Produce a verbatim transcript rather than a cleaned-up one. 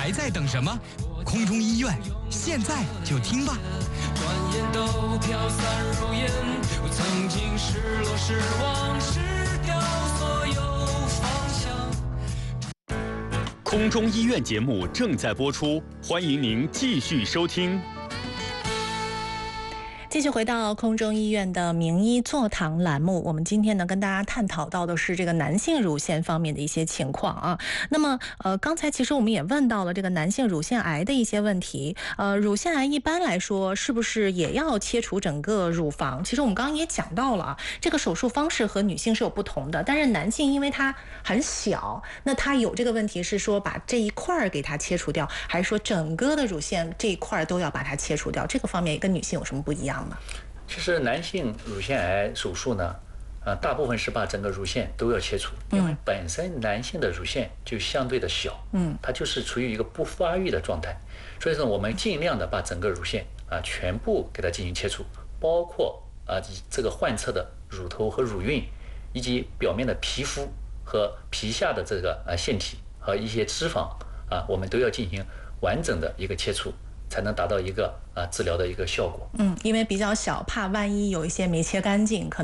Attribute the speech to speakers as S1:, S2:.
S1: 还在等什么？空中医院现在就听吧。
S2: 转眼都飘散如烟，我曾经失落失望失掉所有方向。
S3: 空中医院节目正在播出，欢迎您继续收听。
S4: 继续回到空中医院的名医座谈栏目，我们今天呢跟大家探讨到的是这个男性乳腺方面的一些情况啊。那么呃，刚才其实我们也问到了这个男性乳腺癌的一些问题。呃，乳腺癌一般来说是不是也要切除整个乳房？其实我们刚刚也讲到了啊，这个手术方式和女性是有不同的，但是男性因为它很小，那他有这个问题是说把这一块给它切除掉，还是说整个的乳腺这一块都要把它切除掉？这个方面跟女性有什么不一样？
S5: 其实男性乳腺癌手术呢，呃，大部分是把整个乳腺都要切除，因为本身男性的乳腺就相对的小，嗯，它就是处于一个不发育的状态，所以说我们尽量的把整个乳腺啊、呃、全部给它进行切除，包括啊、呃、这个患侧的乳头和乳晕，以及表面的皮肤和皮下的这个呃腺体和一些脂肪啊、呃，我们都要进行完整的一个切除。才能达到一个啊、呃、治疗的一个效果。
S4: 嗯，因为比较小，怕万一有一些没切干净，可能。